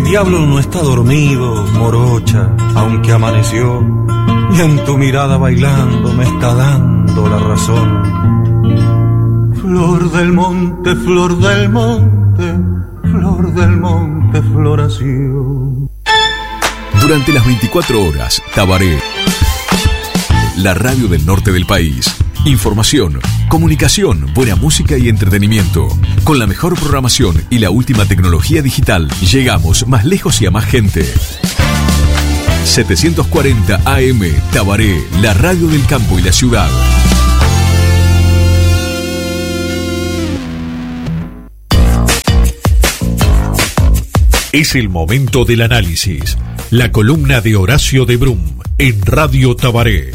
diablo no está dormido, morocha, aunque amaneció, y en tu mirada bailando me está dando la razón. Flor del monte, flor del monte, flor del monte, floración. Durante las 24 horas, Tabaré, la radio del norte del país. Información, comunicación, buena música y entretenimiento. Con la mejor programación y la última tecnología digital, llegamos más lejos y a más gente. 740 AM, Tabaré, la radio del campo y la ciudad. Es el momento del análisis. La columna de Horacio de Brum en Radio Tabaré.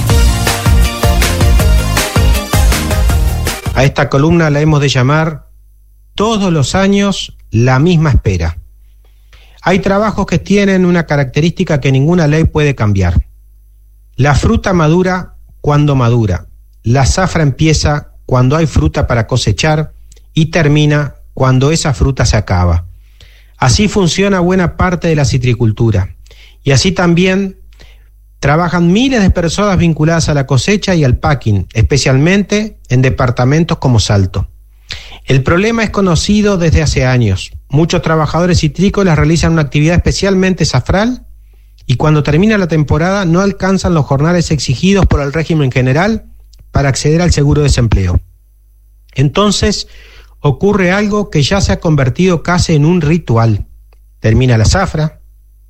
A esta columna la hemos de llamar Todos los años la misma espera. Hay trabajos que tienen una característica que ninguna ley puede cambiar. La fruta madura cuando madura. La zafra empieza cuando hay fruta para cosechar y termina cuando esa fruta se acaba. Así funciona buena parte de la citricultura. Y así también trabajan miles de personas vinculadas a la cosecha y al packing, especialmente en departamentos como Salto. El problema es conocido desde hace años. Muchos trabajadores citrícolas realizan una actividad especialmente zafral y cuando termina la temporada no alcanzan los jornales exigidos por el régimen general para acceder al seguro de desempleo. Entonces ocurre algo que ya se ha convertido casi en un ritual. Termina la zafra,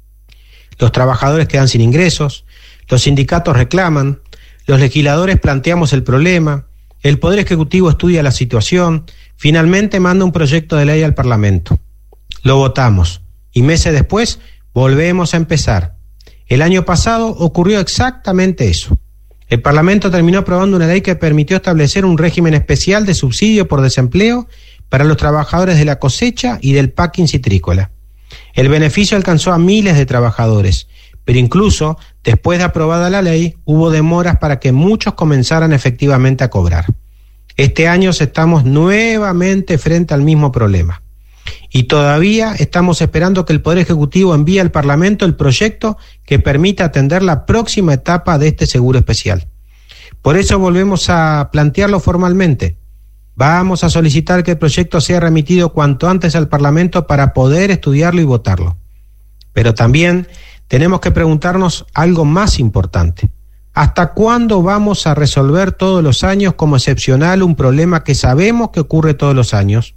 los trabajadores quedan sin ingresos, los sindicatos reclaman, los legisladores planteamos el problema, el Poder Ejecutivo estudia la situación, finalmente manda un proyecto de ley al Parlamento. Lo votamos y meses después volvemos a empezar. El año pasado ocurrió exactamente eso. El Parlamento terminó aprobando una ley que permitió establecer un régimen especial de subsidio por desempleo para los trabajadores de la cosecha y del packing citrícola. El beneficio alcanzó a miles de trabajadores, pero incluso después de aprobada la ley hubo demoras para que muchos comenzaran efectivamente a cobrar. Este año estamos nuevamente frente al mismo problema y todavía estamos esperando que el Poder Ejecutivo envíe al Parlamento el proyecto que permita atender la próxima etapa de este seguro especial. Por eso volvemos a plantearlo formalmente. Vamos a solicitar que el proyecto sea remitido cuanto antes al Parlamento para poder estudiarlo y votarlo. Pero también tenemos que preguntarnos algo más importante. ¿Hasta cuándo vamos a resolver todos los años como excepcional un problema que sabemos que ocurre todos los años?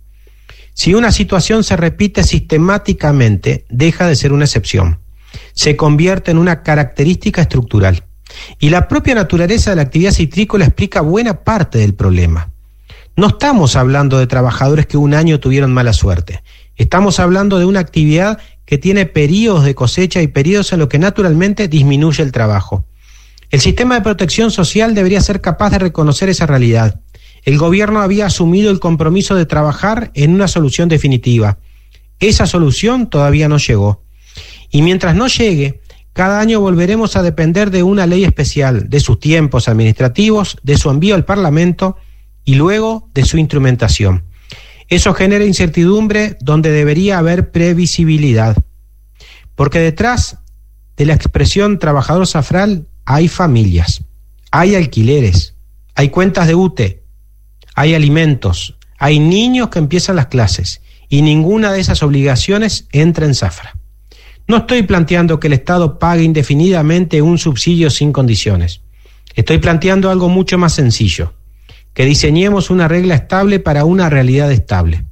Si una situación se repite sistemáticamente, deja de ser una excepción. Se convierte en una característica estructural. Y la propia naturaleza de la actividad citrícola explica buena parte del problema. No estamos hablando de trabajadores que un año tuvieron mala suerte. Estamos hablando de una actividad que tiene periodos de cosecha y periodos en los que naturalmente disminuye el trabajo. El sistema de protección social debería ser capaz de reconocer esa realidad. El gobierno había asumido el compromiso de trabajar en una solución definitiva. Esa solución todavía no llegó. Y mientras no llegue, cada año volveremos a depender de una ley especial, de sus tiempos administrativos, de su envío al Parlamento y luego de su instrumentación. Eso genera incertidumbre donde debería haber previsibilidad. Porque detrás de la expresión trabajador zafral hay familias, hay alquileres, hay cuentas de UTE, hay alimentos, hay niños que empiezan las clases y ninguna de esas obligaciones entra en zafra. No estoy planteando que el Estado pague indefinidamente un subsidio sin condiciones. Estoy planteando algo mucho más sencillo, que diseñemos una regla estable para una realidad estable.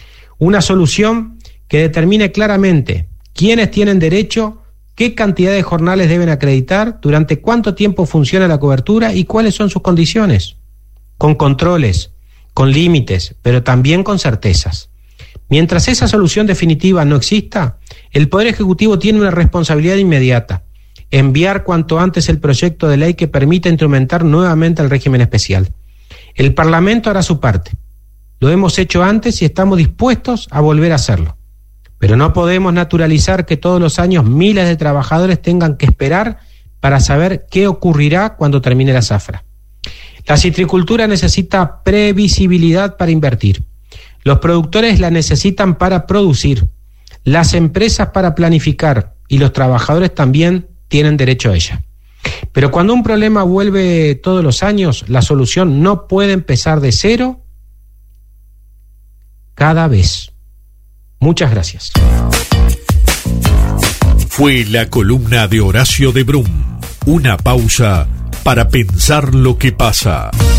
Una solución que determine claramente quiénes tienen derecho, qué cantidad de jornales deben acreditar, durante cuánto tiempo funciona la cobertura y cuáles son sus condiciones. Con controles, con límites, pero también con certezas. Mientras esa solución definitiva no exista, el Poder Ejecutivo tiene una responsabilidad inmediata: enviar cuanto antes el proyecto de ley que permita instrumentar nuevamente el régimen especial. El Parlamento hará su parte. Lo hemos hecho antes y estamos dispuestos a volver a hacerlo. Pero no podemos naturalizar que todos los años miles de trabajadores tengan que esperar para saber qué ocurrirá cuando termine la zafra. La citricultura necesita previsibilidad para invertir. Los productores la necesitan para producir. las empresas para planificar y los trabajadores también tienen derecho a ella. Pero cuando un problema vuelve todos los años, la solución no puede empezar de cero cada vez. Muchas gracias. Fue la columna de Horacio de Brum. Una pausa para pensar lo que pasa.